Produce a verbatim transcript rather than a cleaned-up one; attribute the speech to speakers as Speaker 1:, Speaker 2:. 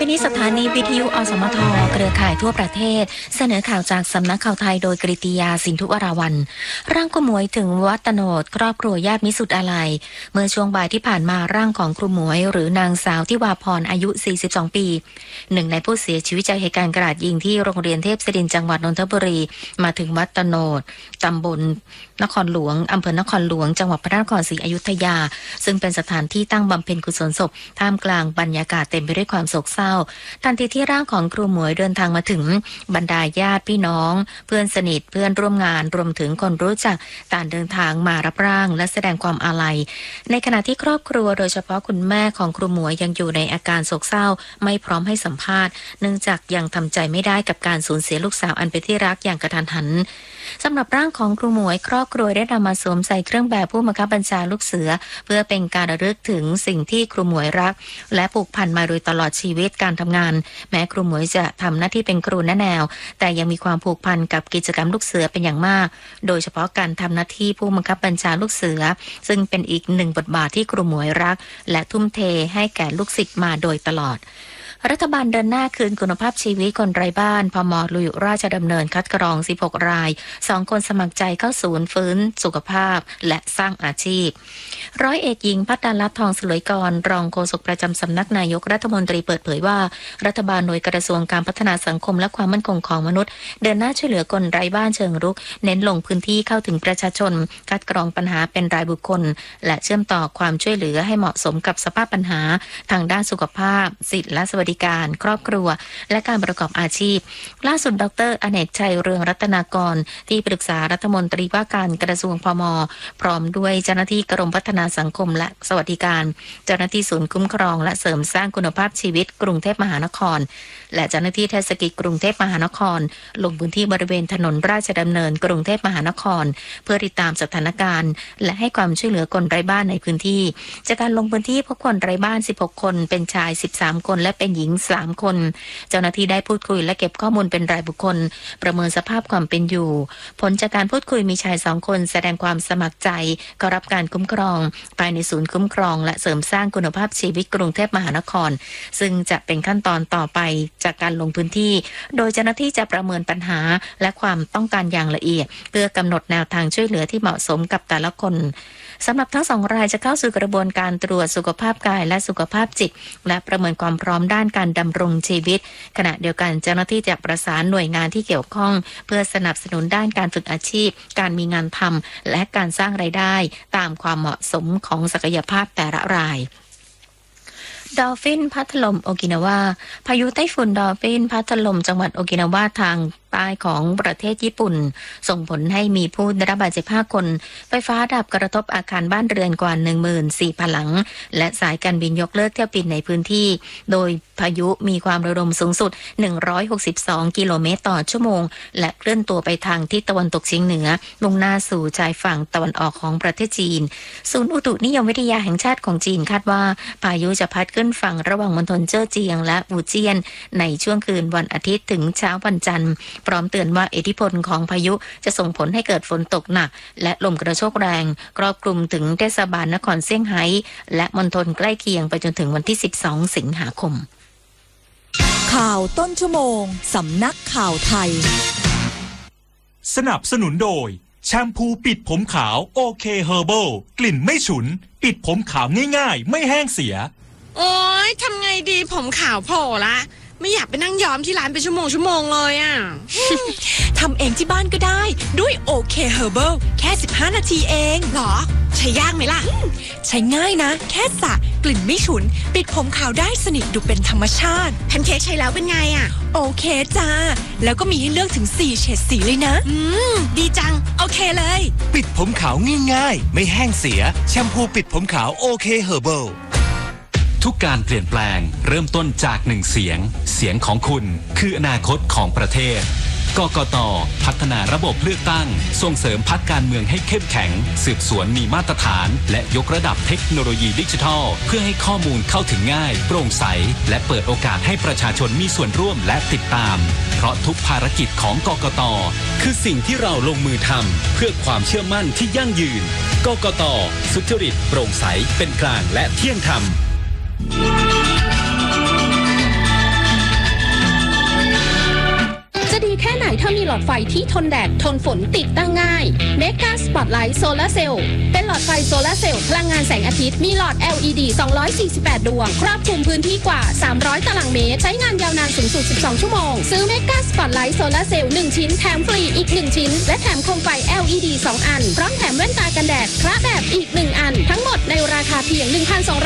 Speaker 1: นี้สถานีวิทยุอสมทเครือข่ายทั่วประเทศเสนอข่าวจากสำนักข่าวไทยโดยกฤติยาสินธุวราวัลย์ร่างครูหมวยถึงวัดตโนดครอบครัวญาติมิสุทธิ์อาลัยเมื่อช่วงบ่ายที่ผ่านมาร่างของครูหมวยหรือนางสาวทิวาพรอายุสี่สิบสองปีหนึ่งในผู้เสียชีวิตจากเหตุการณ์กราดยิงที่โรงเรียนเทพศิรินทร์จังหวัดนนทบุรีมาถึงวัดตโนดตำบลนครหลวงอำเภอนครหลวงจังหวัดพระนครศรีอยุธยาซึ่งเป็นสถานที่ตั้งบำเพ็ญกุศลศพท่ามกลางบรรยากาศเต็มไปด้วยความโศกเศร้าทันทีที่ร่างของครูหมวยเดินทางมาถึงบรรดาญาติพี่น้องเพื่อนสนิทเพื่อนร่วมงานรวมถึงคนรู้จักต่างเดินทางมารับร่างและแสดงความอาลัยในขณะที่ครอบครัวโดยเฉพาะคุณแม่ของครูหมวยยังอยู่ในอาการโศกเศร้าไม่พร้อมให้สัมภาษณ์เนื่องจากยังทำใจไม่ได้กับการสูญเสียลูกสาวอันเป็นที่รักอย่างกระทันหันสำหรับร่างของครูหมวยครอบครัวได้นำมาสวมใส่เครื่องแบบผู้บังคับบัญชาลูกเสือเพื่อเป็นการระลึกถึงสิ่งที่ครูหมวยรักและผูกพันมาโดยตลอดชีวิตการทำงานแม้ครูหมวยจะทำหน้าที่เป็นครูแนะแนวแต่ยังมีความผูกพันกับกิจกรรมลูกเสือเป็นอย่างมากโดยเฉพาะการทำหน้าที่ผู้บังคับบัญชาลูกเสือซึ่งเป็นอีกหนึ่งบทบาทที่ครูหมวยรักและทุ่มเทให้แก่ลูกศิษย์มาโดยตลอดรัฐบาลเดินหน้าคืนคุณภาพชีวิตคนไร้บ้านพม.ลุยราชดำเนินคัดกรองสิบหกรายสองคนสมัครใจเข้าศูนย์ฟื้นสุขภาพและสร้างอาชีพร้อยเอกหญิงภัทรรัตน์ทองสลวยกรรองโฆษกประจำสำนักนายกรัฐมนตรีเปิดเผยว่ารัฐบาลโดยกระทรวงการพัฒนาสังคมและความมั่นคงของมนุษย์เดินหน้าช่วยเหลือคนไร้บ้านเชิงรุกเน้นลงพื้นที่เข้าถึงประชาชนคัดกรองปัญหาเป็นรายบุคคลและเชื่อมต่อความช่วยเหลือให้เหมาะสมกับสภาพปัญหาทางด้านสุขภาพสิทธิและสวัสดิการครอบครัวและการประกอบอาชีพล่าสุดดร.อเนกชัยเรืองรัตนากรที่ปรึกษารัฐมนตรีว่าการกระทรวงพม.พร้อมด้วยเจ้าหน้าที่กรมพัฒนาสังคมและสวัสดิการเจ้าหน้าที่ศูนย์คุ้มครองและเสริมสร้างคุณภาพชีวิตกรุงเทพมหานครและเจ้าหน้าที่เทศกิจกรุงเทพมหานครลงพื้นที่บริเวณถนนราชดำเนินกรุงเทพมหานครเพื่อติดตามสถานการณ์และให้ความช่วยเหลือคนไร้บ้านในพื้นที่จากการลงพื้นที่พบคนไร้บ้านสิบหกคนเป็นชายสิบสามคนและเป็นหญิงสามคนเจ้าหน้าที่ได้พูดคุยและเก็บข้อมูลเป็นรายบุคคลประเมินสภาพความเป็นอยู่ผลจากการพูดคุยมีชายสองคนแสดงความสมัครใจเข้ารับการคุ้มครองภายในศูนย์คุ้มครองและเสริมสร้างคุณภาพชีวิตกรุงเทพมหานครซึ่งจะเป็นขั้นตอนต่อไปจากการลงพื้นที่โดยเจ้าหน้าที่จะประเมินปัญหาและความต้องการอย่างละเอียดเพื่อกำหนดแนวทางช่วยเหลือที่เหมาะสมกับแต่ละคนสำหรับทั้งสองรายจะเข้าสู่กระบวนการตรวจสุขภาพกายและสุขภาพจิตและประเมินความพร้อมด้านการดำรงชีวิตขณะเดียวกันเจ้าหน้าที่จะประสานหน่วยงานที่เกี่ยวข้องเพื่อสนับสนุนด้านการฝึกอาชีพการมีงานทำและการสร้างรายได้ตามความเหมาะสมของศักยภาพแต่ละรายดอลฟินพัดถล่มโอกินาวาพายุไต้ฝุ่นดอลฟินพัดถล่มจังหวัดโอกินาวาทางใต้ของประเทศญี่ปุ่นส่งผลให้มีผู้ได้รับบาดเจ็บห้าคนไฟฟ้าดับกระทบอาคารบ้านเรือนกว่า หนึ่งหมื่นสี่พัน หลังและสายการบินยกเลิกเที่ยวบินในพื้นที่โดยพายุมีความเร็วลมสูงสุดหนึ่งร้อยหกสิบสองกิโลเมตรต่อชั่วโมงและเคลื่อนตัวไปทางทิศตะวันตกเฉียงเหนือมุ่งหน้าสู่ชายฝั่งตะวันออกของประเทศจีนศูนย์อุตุนิยมวิทยาแห่งชาติของจีนคาดว่าพายุจะพัดขึ้นฝั่งระหว่างมณฑลเจ้อเจียงและอู่เจียนในช่วงคืนวันอาทิตย์ถึงเช้าวันจันทร์พร้อมเตือนว่าอิทธิพลของพายุจะส่งผลให้เกิดฝนตกหนักและลมกระโชกแรงครอบคลุมถึงเทศบาลนครเซี่ยงไฮ้และมณฑลใกล้เคียงไปจนถึงวันที่สิบสองสิงหาคม
Speaker 2: ข่าวต้นชั่วโมงสำนักข่าวไทย
Speaker 3: สนับสนุนโดยแชมพูปิดผมขาวโอเคเฮอร์เบิลกลิ่นไม่ฉุนปิดผมขาวง่ายๆไม่แห้งเสีย
Speaker 4: โอ๊ยทำไงดีผมขาวโผล่ละไม่อยากไปนั่งย้อมที่ร้านเป็นชั่วโมงชั่วโมงเลยอ่ะ
Speaker 2: ทำเองที่บ้านก็ได้ด้วยโอเคเฮอร์เบิลแค่สิบห้านาทีเอง
Speaker 4: หรอใช้ยากไหมล่ะ
Speaker 2: ใช้ง่ายนะแค่สระกลิ่นไม่ฉุนปิดผมขาวได้สนิทดูเป็นธรรมชาติ
Speaker 4: แพนเค้กใช้แล้วเป็นไงอ่ะ
Speaker 2: โอเคจ้าแล้วก็มีให้เลือกถึงสี่เฉดสีเลยนะ
Speaker 4: อืมดีจังโอเคเลย
Speaker 5: ปิดผมขาวง่ายๆไม่แห้งเสียแชมพูปิดผมขาวโอเคเฮอร์เบิล
Speaker 6: ทุกการเปลี่ยนแปลงเริ่มต้นจากหนึ่งเสียงเสียงของคุณคืออนาคตของประเทศกกต.พัฒนาระบบเลือกตั้งส่งเสริมพรรคการเมืองให้เข้มแข็งสืบสวนมีมาตรฐานและยกระดับเทคโนโลยีดิจิทัลเพื่อให้ข้อมูลเข้าถึงง่ายโปร่งใสและเปิดโอกาสให้ประชาชนมีส่วนร่วมและติดตามเพราะทุกภารกิจของกกต.คือสิ่งที่เราลงมือทำเพื่อความเชื่อมั่นที่ยั่งยืนกกต.สุจริตโปร่งใสเป็นกลางและเที่ยงธรรม
Speaker 7: อดไฟที่ทนแดดทนฝนติดตั้งง่าย Mega Spotlight Solar Cell เป็นหลอดไฟโซลาร์เซลล์พลังงานแสงอาทิตย์มีหลอด แอล อี ดี สองร้อยสี่สิบแปด ดวงครอบคลุมพื้นที่กว่าสามร้อยตารางเมตรใช้งานยาวนานสูงสุดสิบสองชั่วโมงซื้อ Mega Spotlight Solar Cell หนึ่งชิ้นแถมฟรีอีกหนึ่งชิ้นและแถมโคมไฟ แอล อี ดี สอง อันพร้อมแถมแว่นตากันแดดคละแบบอีกหนึ่งอันทั้งหมดในราคาเพียง หนึ่งพันสองร้อย